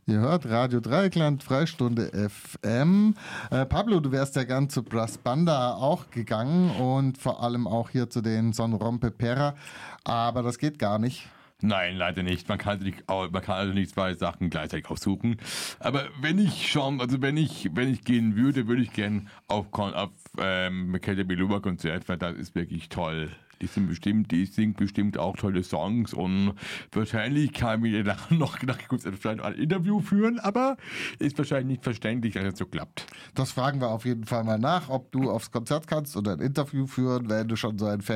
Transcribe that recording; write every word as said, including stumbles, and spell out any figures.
Ihr hört Radio Dreieckland, Freistunde F M. Äh, Pablo, du wärst ja gern zu Brass Banda auch gegangen und vor allem auch hier zu den Son Rompe Pera, aber das geht gar nicht. Nein, leider nicht. Man kann, nicht, man kann also nicht zwei Sachen gleichzeitig aussuchen. Aber wenn ich schon, also wenn ich, wenn ich gehen würde, würde ich gern auf, auf ähm, Michaela Belova Konzert, weil das ist wirklich toll. Die sind bestimmt, die singt bestimmt auch tolle Songs und wahrscheinlich kann ich da noch nach kurz ein Interview führen, aber ist wahrscheinlich nicht verständlich, dass es so klappt. Das fragen wir auf jeden Fall mal nach, ob du aufs Konzert kannst oder ein Interview führen, wenn du schon so ein Fan